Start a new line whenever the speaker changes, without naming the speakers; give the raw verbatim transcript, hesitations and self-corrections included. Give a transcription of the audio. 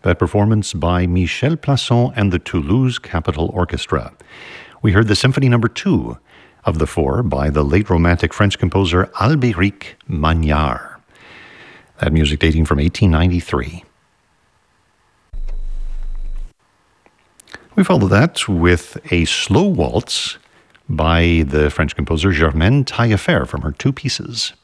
That performance by Michel Plasson and the Toulouse Capitol Orchestra. We heard the Symphony Number Two of the four by the late Romantic French composer Albéric Magnard. That music dating from eighteen ninety-three. We follow that with a slow waltz by the French composer Germaine Taillefer from her Two Pieces.